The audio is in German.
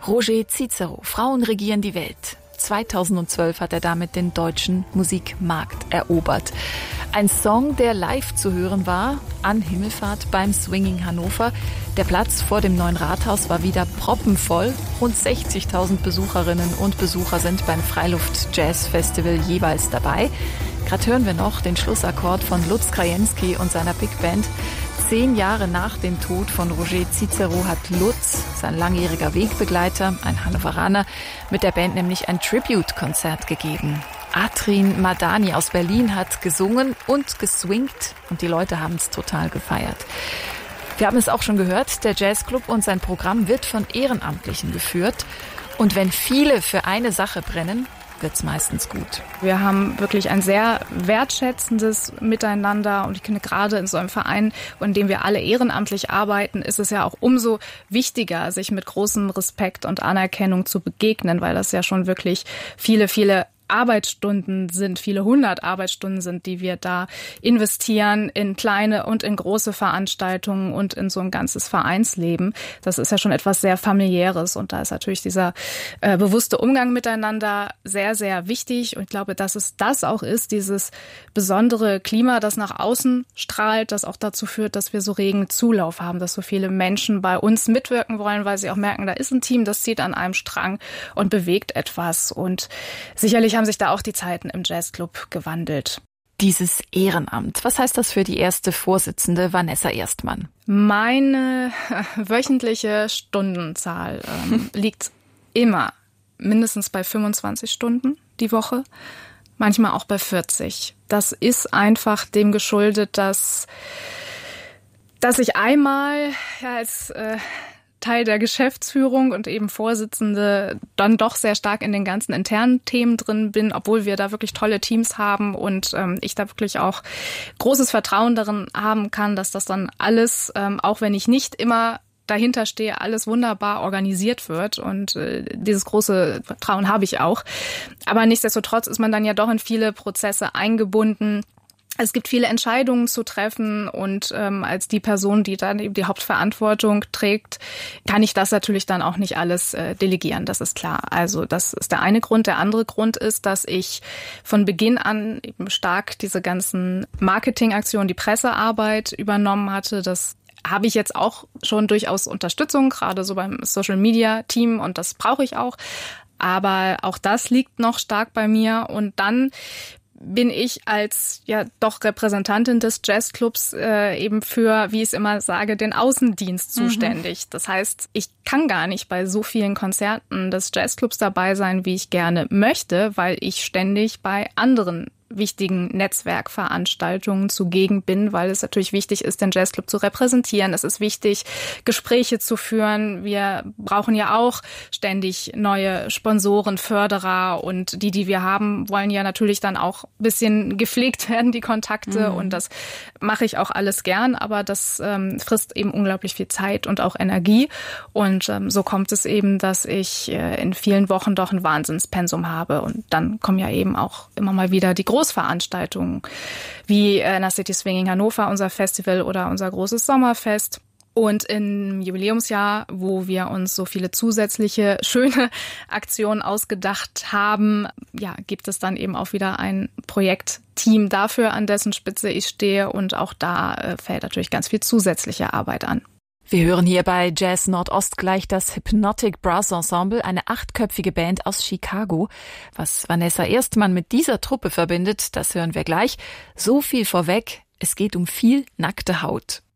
Roger Cicero, Frauen regieren die Welt. 2012 hat er damit den deutschen Musikmarkt erobert. Ein Song, der live zu hören war, an Himmelfahrt beim Swinging Hannover. Der Platz vor dem neuen Rathaus war wieder proppenvoll. Rund 60.000 Besucherinnen und Besucher sind beim Freiluft-Jazz-Festival jeweils dabei. Gerade hören wir noch den Schlussakkord von Lutz Krajewski und seiner Big Band. 10 Jahre nach dem Tod von Roger Cicero hat Lutz, sein langjähriger Wegbegleiter, ein Hannoveraner, mit der Band nämlich ein Tribute-Konzert gegeben. Atrin Madani aus Berlin hat gesungen und geswingt und die Leute haben es total gefeiert. Wir haben es auch schon gehört, der Jazzclub und sein Programm wird von Ehrenamtlichen geführt. Und wenn viele für eine Sache brennen, wird's meistens gut. Wir haben wirklich ein sehr wertschätzendes Miteinander und ich finde gerade in so einem Verein, in dem wir alle ehrenamtlich arbeiten, ist es ja auch umso wichtiger, sich mit großem Respekt und Anerkennung zu begegnen, weil das ja schon wirklich viele Arbeitsstunden sind, viele 100 Arbeitsstunden sind, die wir da investieren in kleine und in große Veranstaltungen und in so ein ganzes Vereinsleben. Das ist ja schon etwas sehr Familiäres und da ist natürlich dieser bewusste Umgang miteinander sehr, sehr wichtig und ich glaube, dass es das auch ist, dieses besondere Klima, das nach außen strahlt, das auch dazu führt, dass wir so regen Zulauf haben, dass so viele Menschen bei uns mitwirken wollen, weil sie auch merken, da ist ein Team, das zieht an einem Strang und bewegt etwas und sicherlich haben sich da auch die Zeiten im Jazzclub gewandelt. Dieses Ehrenamt, was heißt das für die erste Vorsitzende Vanessa Erstmann? Meine wöchentliche Stundenzahl liegt immer mindestens bei 25 Stunden die Woche, manchmal auch bei 40. Das ist einfach dem geschuldet, dass ich einmal als Teil der Geschäftsführung und eben Vorsitzende dann doch sehr stark in den ganzen internen Themen drin bin, obwohl wir da wirklich tolle Teams haben und ich da wirklich auch großes Vertrauen darin haben kann, dass das dann alles, auch wenn ich nicht immer dahinter stehe, alles wunderbar organisiert wird und dieses große Vertrauen habe ich auch. Aber nichtsdestotrotz ist man dann ja doch in viele Prozesse eingebunden. Es gibt viele Entscheidungen zu treffen und als die Person, die dann eben die Hauptverantwortung trägt, kann ich das natürlich dann auch nicht alles delegieren, das ist klar. Also das ist der eine Grund. Der andere Grund ist, dass ich von Beginn an eben stark diese ganzen Marketingaktionen, die Pressearbeit übernommen hatte. Das habe ich jetzt auch schon durchaus Unterstützung, gerade so beim Social-Media-Team und das brauche ich auch. Aber auch das liegt noch stark bei mir und dann bin ich als ja doch Repräsentantin des Jazzclubs eben für, wie ich es immer sage, den Außendienst zuständig. Das heißt, ich kann gar nicht bei so vielen Konzerten des Jazzclubs dabei sein, wie ich gerne möchte, weil ich ständig bei anderen wichtigen Netzwerkveranstaltungen zugegen bin, weil es natürlich wichtig ist, den Jazzclub zu repräsentieren. Es ist wichtig, Gespräche zu führen. Wir brauchen ja auch ständig neue Sponsoren, Förderer und die wir haben, wollen ja natürlich dann auch ein bisschen gepflegt werden, die Kontakte und das mache ich auch alles gern, aber das frisst eben unglaublich viel Zeit und auch Energie und so kommt es eben, dass ich in vielen Wochen doch ein Wahnsinnspensum habe und dann kommen ja eben auch immer mal wieder die Großveranstaltungen wie Inner City Swinging Hannover, unser Festival oder unser großes Sommerfest. Und im Jubiläumsjahr, wo wir uns so viele zusätzliche schöne Aktionen ausgedacht haben, ja, gibt es dann eben auch wieder ein Projektteam dafür, an dessen Spitze ich stehe. Und auch da fällt natürlich ganz viel zusätzliche Arbeit an. Wir hören hier bei Jazz Nordost gleich das Hypnotic Brass Ensemble, eine 8-köpfige Band aus Chicago. Was Vanessa Erstmann mit dieser Truppe verbindet, das hören wir gleich. So viel vorweg, es geht um viel nackte Haut.